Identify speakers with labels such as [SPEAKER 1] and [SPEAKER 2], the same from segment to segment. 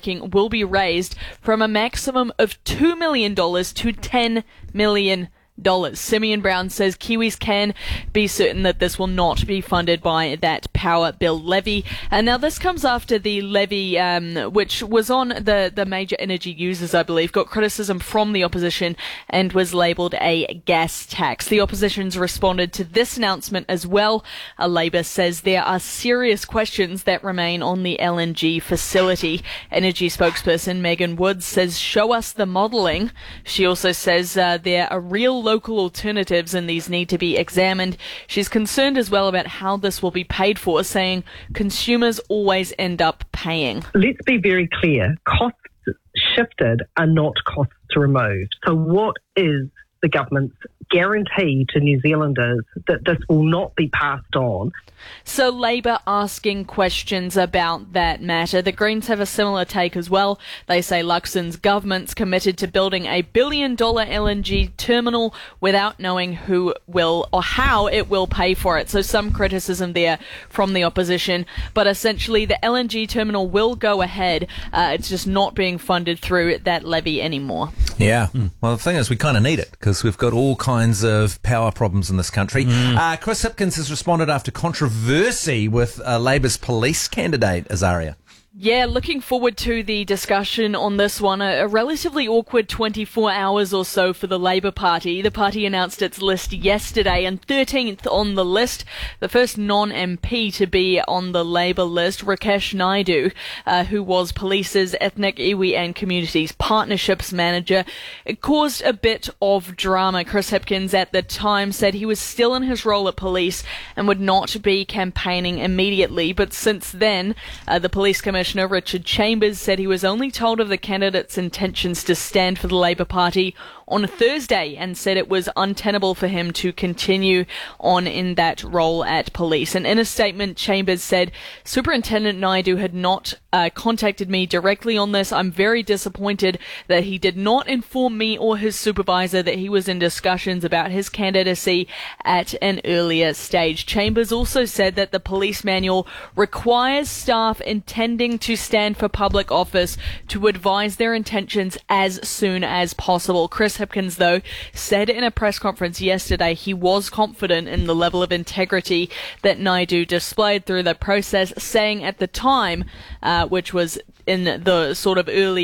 [SPEAKER 1] making will be raised from a maximum of $2 million to $10 million. Simeon Brown says Kiwis can be certain that this will not be funded by that power bill levy. And now this comes after the levy, which was on the major energy users, I believe, got criticism from the opposition and was labelled a gas tax. The opposition's responded to this announcement as well. Labour says there are serious questions that remain on the LNG facility. Energy spokesperson Megan Woods says, show us the modelling. She also says there are real local alternatives and these need to be examined. She's concerned as well about how this will be paid for, saying consumers always end up paying.
[SPEAKER 2] Let's be very clear. Costs shifted are not costs removed. So what is the government's guarantee to New Zealanders that this will not be passed on?
[SPEAKER 1] So Labour asking questions about that matter. The Greens have a similar take as well. They say Luxon's government's committed to building a $1 billion LNG terminal without knowing who will or how it will pay for it. So some criticism there from the opposition. But essentially the LNG terminal will go ahead. It's just not being funded through that levy anymore.
[SPEAKER 3] Yeah. Well, the thing is, we kind of need it because we've got all kinds of power problems in this country. Chris Hipkins has responded after controversy with Labour's police candidate, Azaria.
[SPEAKER 1] Yeah, looking forward to the discussion on this one. A relatively awkward 24 hours or so for the Labour Party. The party announced its list yesterday, and 13th on the list, the first non-MP to be on the Labour list, Rakesh Naidu, who was Police's Ethnic, Iwi and Communities Partnerships Manager. It caused a bit of drama. Chris Hipkins at the time said he was still in his role at Police and would not be campaigning immediately, but since then, the Police Commissioner Richard Chambers said he was only told of the candidate's intentions to stand for the Labour Party on a Thursday and said it was untenable for him to continue on in that role at Police. And in a statement, Chambers said, Superintendent Naidu had not contacted me directly on this. I'm very disappointed that he did not inform me or his supervisor that he was in discussions about his candidacy at an earlier stage. Chambers also said that the police manual requires staff intending to stand for public office to advise their intentions as soon as possible. Chris Hipkins, though, said in a press conference yesterday he was confident in the level of integrity that Naidu displayed through the process, saying at the time, which was in the sort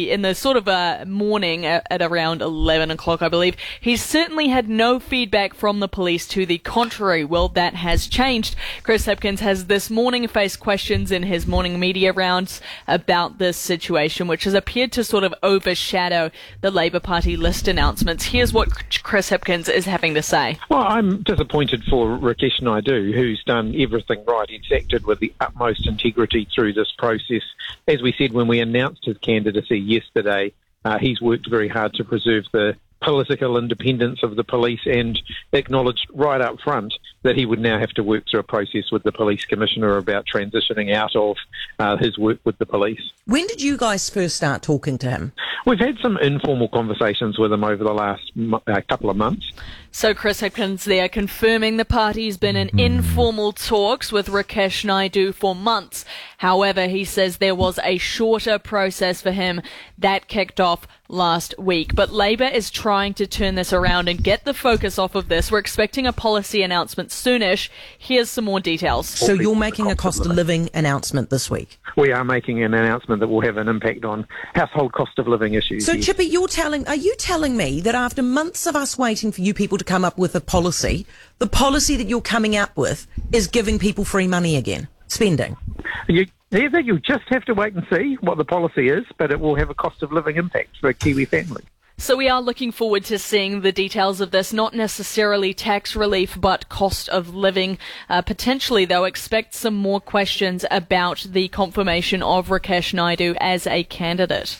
[SPEAKER 1] of morning at around 11 o'clock, I believe, he certainly had no feedback from the police to the contrary. Well, that has changed. Chris Hipkins has this morning faced questions in his morning media rounds about this situation, which has appeared to sort of overshadow the Labour Party list announcements. Here's what Chris Hipkins is having to say.
[SPEAKER 4] Well, I'm disappointed for Rakesh Naidu, who's done everything right. He's acted with the utmost integrity through this process. As we said when we announced his candidacy yesterday, he's worked very hard to preserve the political independence of the police and acknowledged right up front that he would now have to work through a process with the police commissioner about transitioning out of his work with the police.
[SPEAKER 5] When did you guys first start talking to him?
[SPEAKER 4] We've had some informal conversations with him over the last couple of months.
[SPEAKER 1] So Chris Hipkins there confirming the party's been in informal talks with Rakesh Naidu for months. However, he says there was a shorter process for him that kicked off last week. But Labour is trying to turn this around and get the focus off of this. We're expecting a policy announcement soonish. Here's some more details.
[SPEAKER 5] So you're making a cost of living announcement this week?
[SPEAKER 4] We are making an announcement that will have an impact on household cost of living issues.
[SPEAKER 5] So Chippy, are you telling me that after months of us waiting for you people to come up with a policy, the policy that you're coming up with is giving people free money again, spending?
[SPEAKER 4] You just have to wait and see what the policy is, but it will have a cost of living impact for a Kiwi family.
[SPEAKER 1] So we are looking forward to seeing the details of this, not necessarily tax relief, but cost of living. Potentially, though, expect some more questions about the confirmation of Rakesh Naidu as a candidate.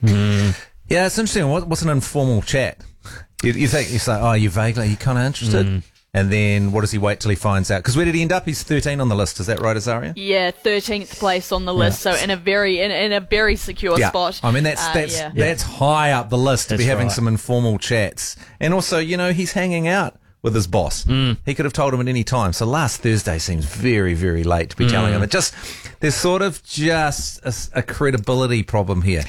[SPEAKER 3] Yeah, it's interesting. What's an informal chat? You say, oh, you're kind of interested? And then what does he wait till he finds out? Because where did he end up? He's 13 on the list. Is that right, Azaria?
[SPEAKER 1] Yeah, 13th place on the list. So in a very secure spot.
[SPEAKER 3] I mean, that's high up the list to be having some informal chats. And also, he's hanging out with his boss. He could have told him at any time. So last Thursday seems very, very late to be telling him. There's sort of just a credibility problem here.